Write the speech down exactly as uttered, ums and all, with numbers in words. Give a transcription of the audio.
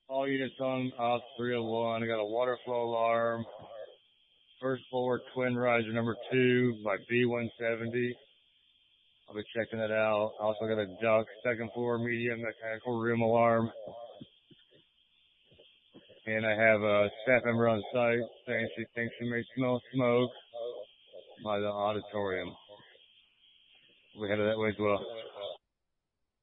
All units on off three oh one. I got a water flow alarm. First floor twin riser number two by B one seventy. I'll be checking that out. Also got a duct second floor medium mechanical room alarm. And I have a staff member on site saying she thinks she may smell smoke by the auditorium. We headed that way as well.